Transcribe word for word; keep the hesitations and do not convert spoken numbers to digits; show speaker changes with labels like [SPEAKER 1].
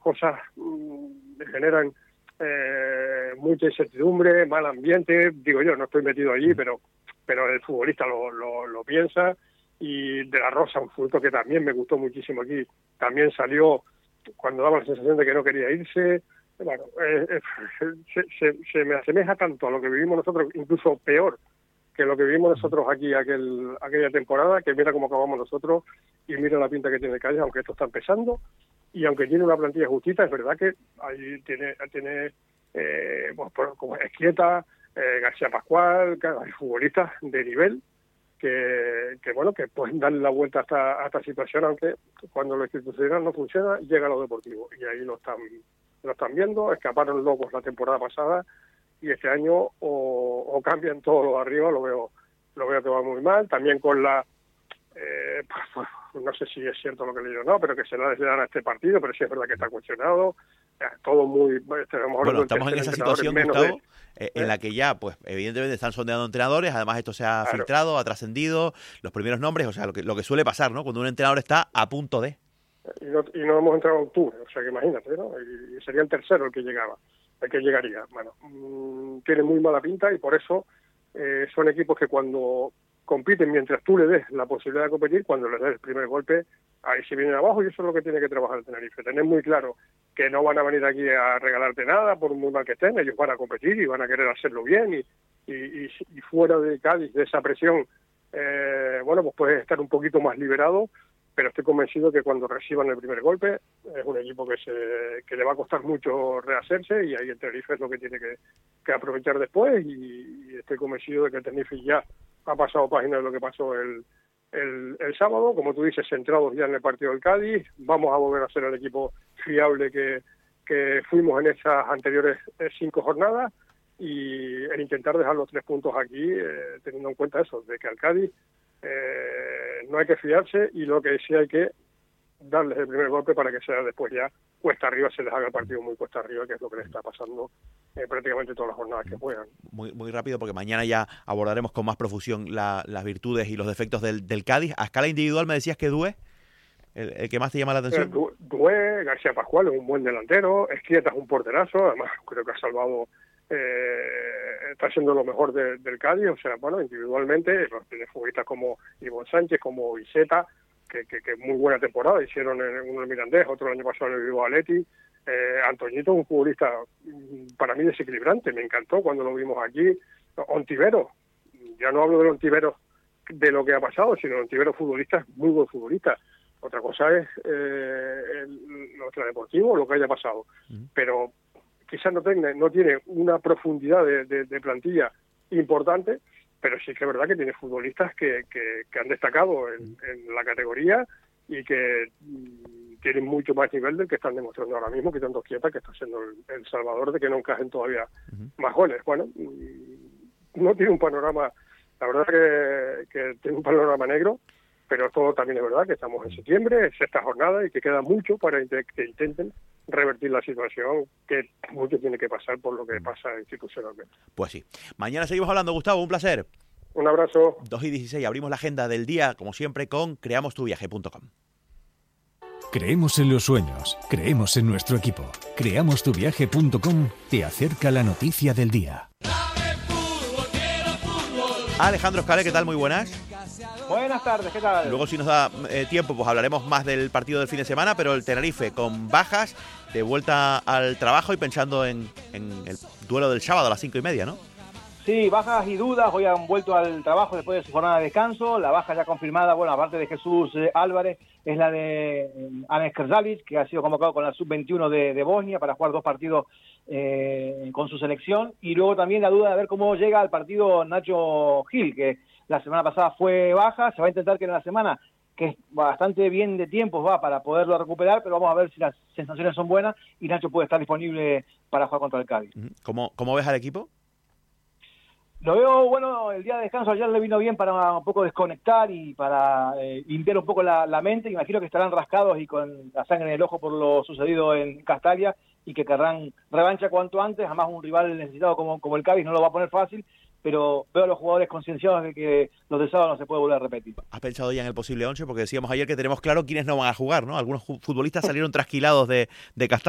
[SPEAKER 1] cosas mmm, me generan eh, mucha incertidumbre, mal ambiente, digo yo, no estoy metido allí, pero pero el futbolista lo, lo, lo piensa. Y De la Rosa, un futbolista que también me gustó muchísimo aquí, también salió cuando daba la sensación de que no quería irse. Bueno, eh, eh, se, se, se me asemeja tanto a lo que vivimos nosotros, incluso peor que lo que vivimos nosotros aquí aquel, aquella temporada, que mira cómo acabamos nosotros y mira la pinta que tiene el Cádiz, aunque esto está empezando, y aunque tiene una plantilla justita, es verdad que ahí tiene, tiene eh, pues, como Esquieta, eh, García Pascual, hay futbolistas de nivel, que, que bueno, que pueden darle la vuelta a esta, a esta situación, aunque cuando lo institucional no funciona, llega a lo deportivo, y ahí lo están, lo están viendo. Escaparon locos la temporada pasada, y este año o, o cambian todo lo de arriba, lo veo, lo veo que va muy mal, también con la, eh, pues, pues, no sé si es cierto lo que le digo, no, pero que se le dan a este partido, pero sí es verdad que está cuestionado, todo muy... Este, a lo mejor
[SPEAKER 2] bueno, estamos en esa situación, Gustavo,
[SPEAKER 1] de,
[SPEAKER 2] eh, en la que ya, pues evidentemente están sondeando entrenadores, además esto se ha claro. filtrado, ha trascendido, los primeros nombres, o sea, lo que, lo que suele pasar, ¿no? Cuando un entrenador está a punto de...
[SPEAKER 1] Y no, y no hemos entrado en octubre, o sea que imagínate, ¿no? Y sería el tercero el que llegaba, el que llegaría. Bueno, mmm, tiene muy mala pinta y por eso eh, son equipos que cuando compiten, mientras tú le des la posibilidad de competir, cuando les des el primer golpe, ahí se vienen abajo, y eso es lo que tiene que trabajar el Tenerife. Tener muy claro que no van a venir aquí a regalarte nada por muy mal que estén, ellos van a competir y van a querer hacerlo bien, y, y, y, y fuera de Cádiz, de esa presión, eh, bueno, pues puedes estar un poquito más liberado, pero estoy convencido que cuando reciban el primer golpe es un equipo que se que le va a costar mucho rehacerse, y ahí el Tenerife es lo que tiene que, que aprovechar después, y, y estoy convencido de que el Tenerife ya ha pasado página de lo que pasó el, el, el sábado, como tú dices, centrados ya en el partido del Cádiz. Vamos a volver a ser el equipo fiable que, que fuimos en esas anteriores eh, cinco jornadas, y el intentar dejar los tres puntos aquí, eh, teniendo en cuenta eso, de que al Cádiz eh, no hay que fiarse, y lo que sí hay que darles el primer golpe para que sea después ya cuesta arriba, se les haga el partido muy cuesta arriba, que es lo que les está pasando eh, prácticamente todas las jornadas que juegan.
[SPEAKER 2] Muy muy rápido, porque mañana ya abordaremos con más profusión la, las virtudes y los defectos del, del Cádiz. A escala individual me decías que Due, el, el que más te llama la atención.
[SPEAKER 1] Eh, Due, García Pascual es un buen delantero, Esquieta es un porterazo, además creo que ha salvado, eh, está haciendo lo mejor de, del Cádiz, o sea, bueno, individualmente, los tiene futbolistas como Ivonne Sánchez, como Iseta, que, que, que muy buena temporada, hicieron en, uno en Mirandés, otro el año pasado en el Bilbao Athletic. eh, Antoñito, un futbolista para mí desequilibrante, me encantó cuando lo vimos aquí. Ontivero, ya no hablo del Ontivero de lo que ha pasado, sino el Ontivero futbolista es muy buen futbolista. Otra cosa es eh, el, lo extradeportivo, lo que haya pasado, uh-huh. pero quizás no tiene, no tiene una profundidad de, de, de plantilla importante, pero sí que es verdad que tiene futbolistas que, que, que han destacado en, en la categoría, y que mmm, tienen mucho más nivel del que están demostrando ahora mismo, quitando Quieta, que está siendo el, el salvador de que no encajen todavía uh-huh. más goles. Bueno, mmm, no tiene un panorama, la verdad que, que tiene un panorama negro, pero todo también es verdad que estamos en septiembre, es esta jornada, y que queda mucho para que intenten revertir la situación, que mucho tiene que pasar por lo que pasa institucionalmente.
[SPEAKER 2] Pues sí. Mañana seguimos hablando, Gustavo, un placer.
[SPEAKER 1] Un abrazo.
[SPEAKER 2] dos y dieciséis, abrimos la agenda del día, como siempre, con creamos tu viaje punto com.
[SPEAKER 3] Creemos en los sueños, creemos en nuestro equipo. creamos tu viaje punto com te acerca la noticia del día.
[SPEAKER 2] Alejandro Escalé, ¿qué tal? Muy buenas.
[SPEAKER 4] Buenas tardes, ¿qué tal?
[SPEAKER 2] Luego, si nos da eh, tiempo, pues hablaremos más del partido del fin de semana, pero el Tenerife con bajas, de vuelta al trabajo y pensando en, en el duelo del sábado a las cinco y media, ¿no?
[SPEAKER 4] Sí, bajas y dudas, hoy han vuelto al trabajo después de su jornada de descanso. La baja ya confirmada, bueno, aparte de Jesús eh, Álvarez, es la de eh, Anes Krzavic, que ha sido convocado con la sub veintiuno de, de Bosnia para jugar dos partidos eh, con su selección. Y luego también la duda de ver cómo llega al partido Nacho Gil, que la semana pasada fue baja. Se va a intentar que en la semana, que es bastante bien de tiempos, va para poderlo recuperar, pero vamos a ver si las sensaciones son buenas y Nacho puede estar disponible para jugar contra el Cádiz.
[SPEAKER 2] ¿Cómo, cómo ves al equipo?
[SPEAKER 4] Lo veo, bueno, el día de descanso ayer le vino bien para un poco desconectar y para eh, limpiar un poco la, la mente. Imagino que estarán rascados y con la sangre en el ojo por lo sucedido en Castalia, y que querrán revancha cuanto antes. Además, un rival necesitado como, como el Cádiz no lo va a poner fácil, pero veo a los jugadores concienciados de que los de sábado no se puede volver a repetir.
[SPEAKER 2] ¿Has pensado ya en el posible once? Porque decíamos ayer que tenemos claro quiénes no van a jugar, ¿no? Algunos futbolistas salieron trasquilados de, de Castalia.